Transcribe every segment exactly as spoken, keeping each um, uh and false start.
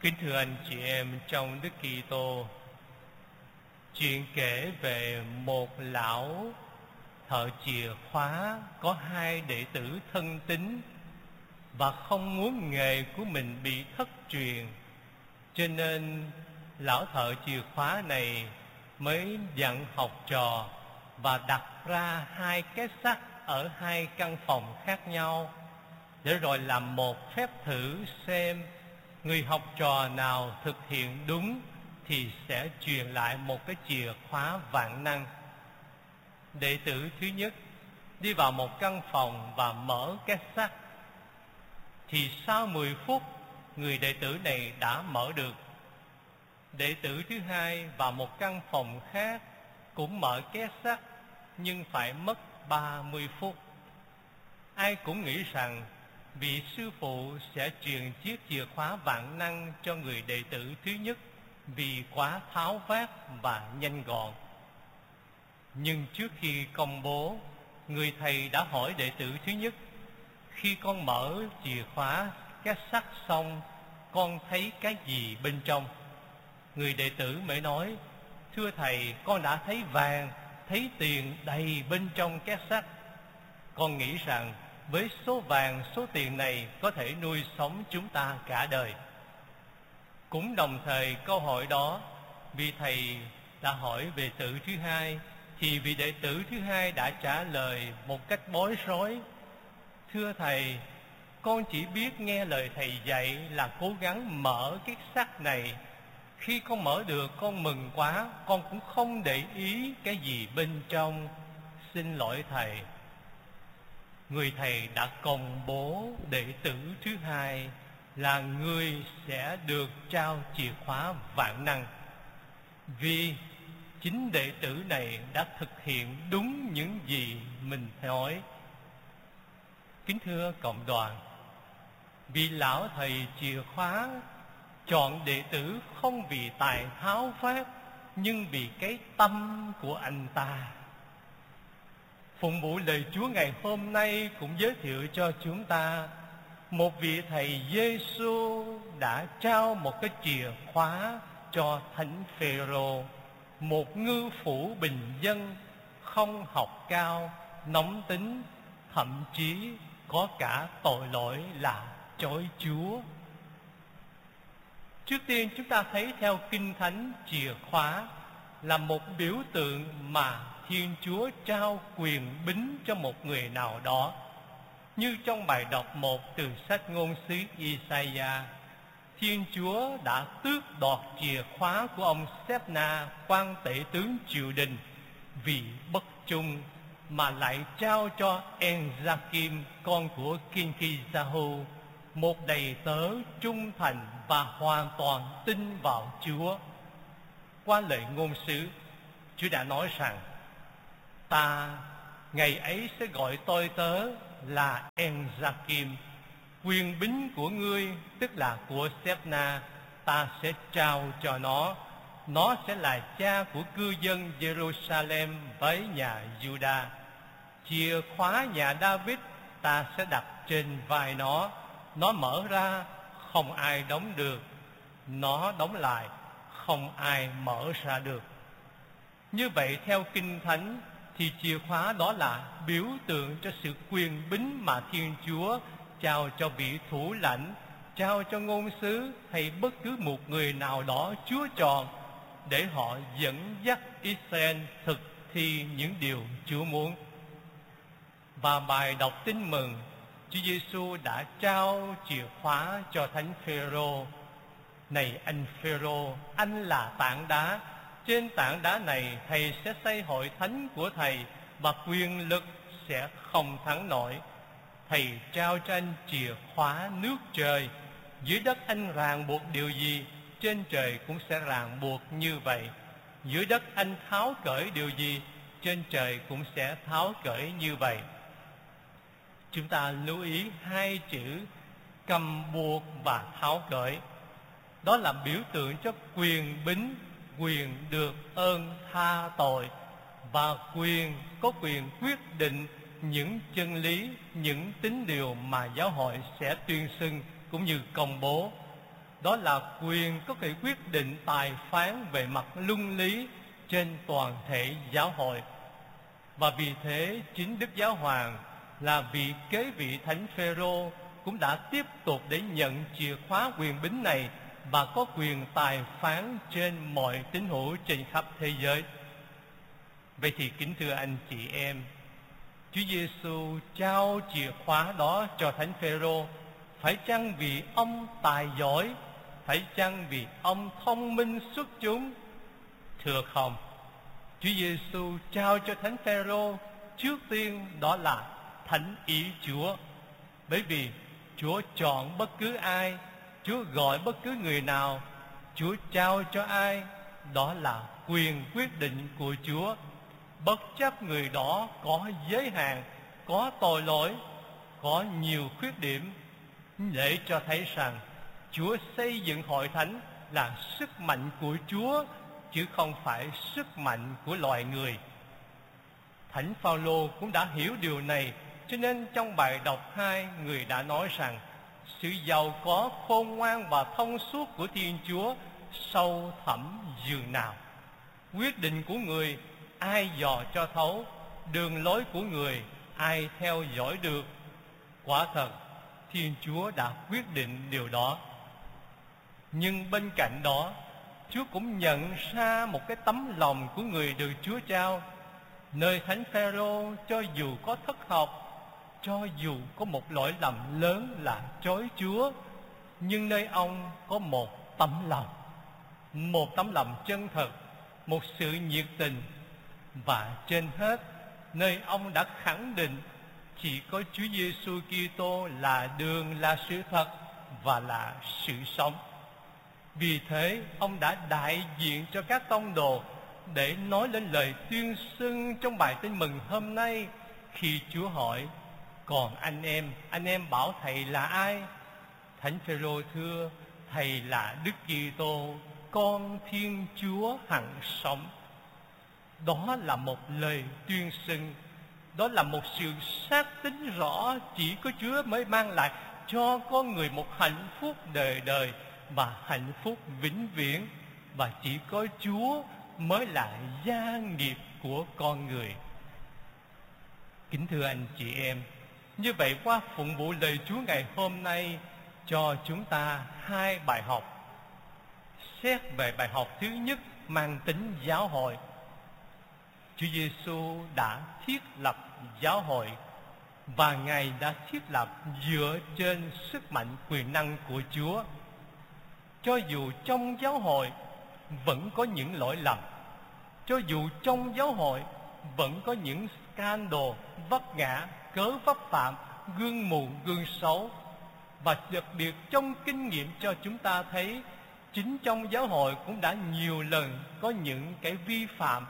Kính thưa anh chị em trong Đức Kitô, chuyện kể về một lão thợ chìa khóa có hai đệ tử thân tín và không muốn nghề của mình bị thất truyền, cho nên lão thợ chìa khóa này mới dặn học trò và đặt ra hai cái sắt ở hai căn phòng khác nhau, để rồi làm một phép thử xem người học trò nào thực hiện đúng thì sẽ truyền lại một cái chìa khóa vạn năng. Đệ tử thứ nhất đi vào một căn phòng và mở cái sắt, thì sau mười phút người đệ tử này đã mở được. Đệ tử thứ hai vào một căn phòng khác cũng mở két sắt, nhưng phải mất ba mươi phút. Ai cũng nghĩ rằng vị sư phụ sẽ truyền chiếc chìa khóa vạn năng cho người đệ tử thứ nhất vì quá tháo vát và nhanh gọn. Nhưng trước khi công bố, người thầy đã hỏi đệ tử thứ nhất: khi con mở chìa khóa cái sắt xong, con thấy cái gì bên trong? Người đệ tử mới nói: thưa thầy, con đã thấy vàng, thấy tiền đầy bên trong cái sắt. Con nghĩ rằng với số vàng, số tiền này có thể nuôi sống chúng ta cả đời. Cũng đồng thời câu hỏi đó, vị thầy đã hỏi về tử thứ hai, thì vị đệ tử thứ hai đã trả lời một cách bối rối: thưa thầy, con chỉ biết nghe lời thầy dạy là cố gắng mở cái sắt này. Khi con mở được con mừng quá, con cũng không để ý cái gì bên trong. Xin lỗi thầy. Người thầy đã công bố đệ tử thứ hai là người sẽ được trao chìa khóa vạn năng, vì chính đệ tử này đã thực hiện đúng những gì mình nói. Kính thưa cộng đoàn, vị lão thầy chìa khóa chọn đệ tử không vì tài tháo vát, nhưng vì cái tâm của anh ta. Phụng vụ lời Chúa ngày hôm nay cũng giới thiệu cho chúng ta một vị thầy Giêsu đã trao một cái chìa khóa cho Thánh Phêrô, một ngư phủ bình dân, không học cao, nóng tính, thậm chí có cả tội lỗi là chối Chúa. Trước tiên chúng ta thấy theo Kinh Thánh, chìa khóa là một biểu tượng mà Thiên Chúa trao quyền bính cho một người nào đó. Như trong bài đọc một từ sách ngôn sứ Isaiah, Thiên Chúa đã tước đoạt chìa khóa của ông Sếp-na, quan tể tướng triều đình, vì bất trung, mà lại trao cho En-gia-kim, con của Kinh-ki-gia-hu, một đầy tớ trung thành và hoàn toàn tin vào Chúa. Qua lời ngôn sứ, Chúa đã nói rằng: ta ngày ấy sẽ gọi tôi tớ là En-gia-kim. Quyền bính của ngươi, tức là của Sếp-na, ta sẽ trao cho nó. Nó sẽ là cha của cư dân Jerusalem với nhà Juda. Chìa khóa nhà David ta sẽ đặt trên vai nó. Nó mở ra, không ai đóng được. Nó đóng lại, không ai mở ra được. Như vậy theo Kinh Thánh thì chìa khóa đó là biểu tượng cho sự quyền bính mà Thiên Chúa trao cho vị thủ lãnh, trao cho ngôn sứ hay bất cứ một người nào đó Chúa chọn, để họ dẫn dắt Israel thực thi những điều Chúa muốn. Và bài đọc Tin Mừng, Chúa Giêsu đã trao chìa khóa cho Thánh Phêrô: này anh Phêrô, anh là tảng đá, trên tảng đá này thầy sẽ xây hội thánh của thầy, và quyền lực sẽ không thắng nổi. Thầy trao cho anh chìa khóa nước trời. Dưới đất anh ràng buộc điều gì, trên trời cũng sẽ ràng buộc như vậy. Dưới đất anh tháo cởi điều gì, trên trời cũng sẽ tháo cởi như vậy. Chúng ta lưu ý hai chữ cầm buộc và tháo cởi. Đó là biểu tượng cho quyền bính, quyền được ơn tha tội, và quyền có quyền quyết định những chân lý, những tín điều mà giáo hội sẽ tuyên xưng cũng như công bố. đó là quyền có thể quyết định tài phán về mặt luân lý trên toàn thể giáo hội. Và vì thế chính Đức Giáo Hoàng là vị kế vị Thánh Phêrô cũng đã tiếp tục để nhận chìa khóa quyền bính này và có quyền tài phán trên mọi tín hữu trên khắp thế giới. Vậy thì kính thưa anh chị em, Chúa Giêsu trao chìa khóa đó cho Thánh Phêrô, phải chăng vì ông tài giỏi, phải chăng vì ông thông minh xuất chúng? Thưa không, Chúa Giêsu trao cho Thánh Phêrô trước tiên đó là thánh ý Chúa. Bởi vì Chúa chọn bất cứ ai, Chúa gọi bất cứ người nào, Chúa trao cho ai, đó là quyền quyết định của Chúa. Bất chấp người đó có giới hạn, có tội lỗi, có nhiều khuyết điểm, để cho thấy rằng Chúa xây dựng hội thánh là sức mạnh của Chúa, chứ không phải sức mạnh của loài người. Thánh Phaolô cũng đã hiểu điều này, cho nên trong bài đọc hai, người đã nói rằng sự giàu có khôn ngoan và thông suốt của Thiên Chúa sâu thẳm dường nào. Quyết định của người ai dò cho thấu, đường lối của người ai theo dõi được. Quả thật Thiên Chúa đã quyết định điều đó. Nhưng bên cạnh đó, Chúa cũng nhận ra một cái tấm lòng của người được Chúa trao. Nơi Thánh Phêrô cho dù có thất học, cho dù có một lỗi lầm lớn là chối Chúa, nhưng nơi ông có một tấm lòng, một tấm lòng chân thật, một sự nhiệt tình. Và trên hết, nơi ông đã khẳng định chỉ có Chúa Giêsu Kitô là đường, là sự thật và là sự sống. Vì thế, ông đã đại diện cho các tông đồ để nói lên lời tuyên xưng trong bài tin mừng hôm nay. Khi Chúa hỏi: còn anh em, anh em bảo thầy là ai? Thánh Phêrô thưa: thầy là Đức Kitô, con Thiên Chúa hằng sống. Đó là một lời tuyên xưng, đó là một sự xác tín rõ chỉ có Chúa mới mang lại cho con người một hạnh phúc đời đời và hạnh phúc vĩnh viễn, và chỉ có Chúa mới là gia nghiệp của con người. Kính thưa anh chị em, như vậy qua phụng vụ lời Chúa ngày hôm nay cho chúng ta hai bài học. Xét về bài học thứ nhất mang tính giáo hội. Chúa Giêsu đã thiết lập giáo hội, và Ngài đã thiết lập dựa trên sức mạnh quyền năng của Chúa. Cho dù trong giáo hội vẫn có những lỗi lầm, cho dù trong giáo hội vẫn có những scandal, vấp ngã, cớ vấp phạm, gương mù, gương xấu, và đặc biệt trong kinh nghiệm cho chúng ta thấy chính trong giáo hội cũng đã nhiều lần có những cái vi phạm.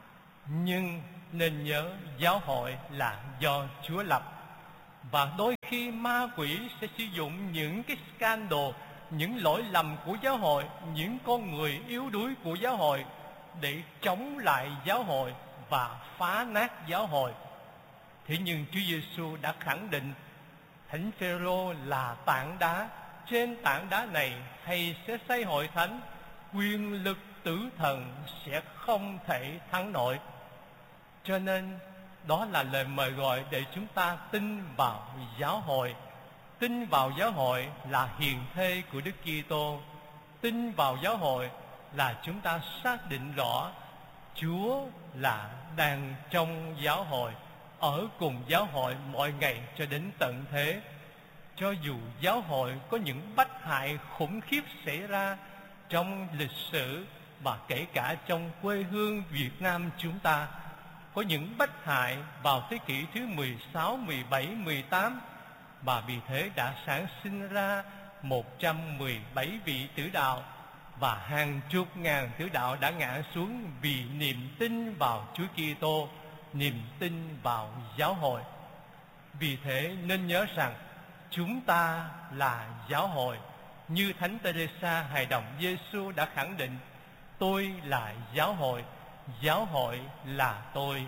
Nhưng nên nhớ, giáo hội là do Chúa lập, và đôi khi ma quỷ sẽ sử dụng những cái scandal, những lỗi lầm của giáo hội, những con người yếu đuối của giáo hội để chống lại giáo hội và phá nát giáo hội. Thế nhưng Chúa Giêsu đã khẳng định Thánh Phêrô là tảng đá, trên tảng đá này thầy sẽ xây hội thánh, quyền lực tử thần sẽ không thể thắng nổi. Cho nên đó là lời mời gọi để chúng ta tin vào giáo hội. Tin vào giáo hội là hiền thê của Đức Kitô. Tin vào giáo hội là chúng ta xác định rõ Chúa là đang trong giáo hội, ở cùng giáo hội mọi ngày cho đến tận thế. Cho dù giáo hội có những bách hại khủng khiếp xảy ra trong lịch sử, và kể cả trong quê hương Việt Nam chúng ta, có những bách hại vào thế kỷ thứ mười sáu, mười bảy, mười tám, và vì thế đã sản sinh ra một trăm mười bảy vị tử đạo, và hàng chục ngàn tử đạo đã ngã xuống vì niềm tin vào Chúa Kitô, niềm tin vào giáo hội. Vì thế nên nhớ rằng chúng ta là giáo hội, như Thánh Teresa hài đồng Giêsu đã khẳng định: tôi là giáo hội, giáo hội là tôi.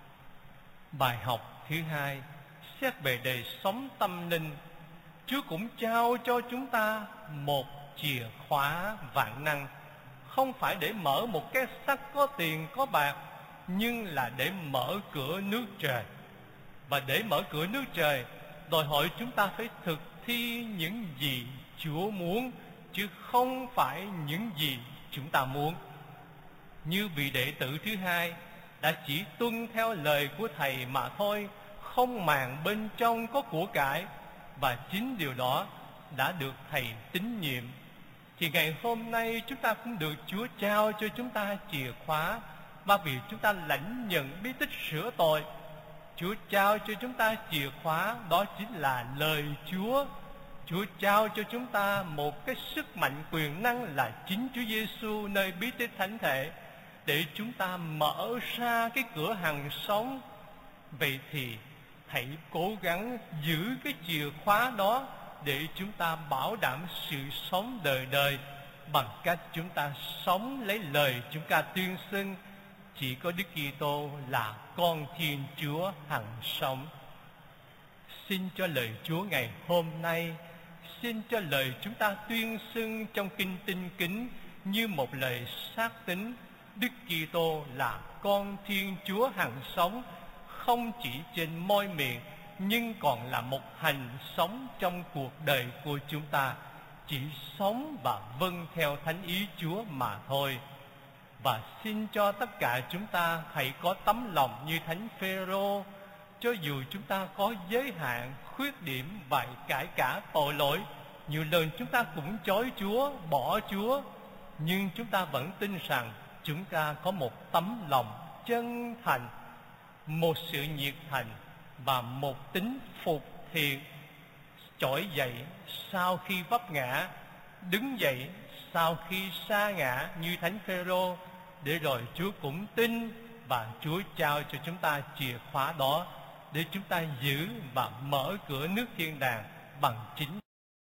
Bài học thứ hai, xét về đời sống tâm linh. Chúa cũng trao cho chúng ta một chìa khóa vạn năng, không phải để mở một cái sắt có tiền có bạc, nhưng là để mở cửa nước trời. Và để mở cửa nước trời, đòi hỏi chúng ta phải thực thi những gì Chúa muốn, chứ không phải những gì chúng ta muốn. Như vị đệ tử thứ hai đã chỉ tuân theo lời của Thầy mà thôi, không màng bên trong có của cải, và chính điều đó đã được Thầy tín nhiệm. Thì ngày hôm nay chúng ta cũng được Chúa trao cho chúng ta chìa khóa, và vì chúng ta lãnh nhận bí tích sửa tội, Chúa trao cho chúng ta chìa khóa, đó chính là lời Chúa. Chúa trao cho chúng ta một cái sức mạnh quyền năng là chính Chúa Giêsu nơi bí tích thánh thể, để chúng ta mở ra cái cửa hàng sống. Vậy thì hãy cố gắng giữ cái chìa khóa đó để chúng ta bảo đảm sự sống đời đời, bằng cách chúng ta sống lấy lời chúng ta tuyên xưng chỉ có Đức Kitô là con Thiên Chúa hằng sống. Xin cho lời Chúa ngày hôm nay, xin cho lời chúng ta tuyên xưng trong kinh Tinh Kính như một lời xác tín Đức Kitô là con Thiên Chúa hằng sống, không chỉ trên môi miệng nhưng còn là một hành sống trong cuộc đời của chúng ta, chỉ sống và vâng theo thánh ý Chúa mà thôi. Và xin cho tất cả chúng ta hãy có tấm lòng như Thánh Phêrô, cho dù chúng ta có giới hạn, khuyết điểm và cải cả tội lỗi, nhiều lần chúng ta cũng chối Chúa, bỏ Chúa, nhưng chúng ta vẫn tin rằng chúng ta có một tấm lòng chân thành, một sự nhiệt thành và một tính phục thiện, trỗi dậy sau khi vấp ngã, đứng dậy sau khi sa ngã như Thánh Phêrô, để rồi Chúa cũng tin và Chúa trao cho chúng ta chìa khóa đó để chúng ta giữ và mở cửa nước thiên đàng bằng chính